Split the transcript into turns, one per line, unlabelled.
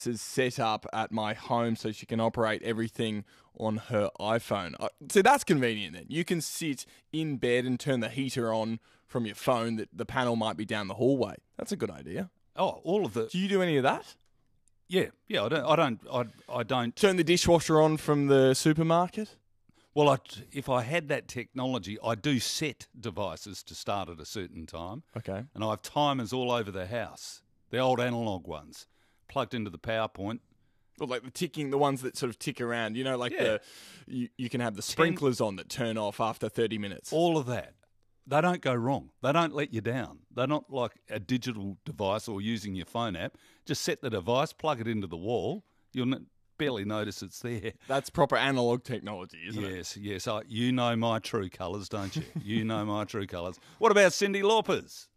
is set up at my home so she can operate everything on her iPhone. So that's convenient then. You can sit in bed and turn the heater on from your phone. That the panel might be down the hallway. That's a good idea.
Oh, all of the.
Do you do any of that?
Yeah. I don't.
Turn the dishwasher on from the supermarket?
Well, if I had that technology, I do set devices to start at a certain time.
Okay.
And I have timers all over the house, the old analogue ones, plugged into the power point.
Or like the ones that sort of tick around, like you can have the sprinklers on that turn off after 30 minutes.
All of that. They don't go wrong. They don't let you down. They're not like a digital device or using your phone app. Just set the device, plug it into the wall. You'll barely notice it's there.
That's proper analog technology, isn't it?
Yes. You know my true colours, don't you? You know my true colours. What about Cyndi Lauper's?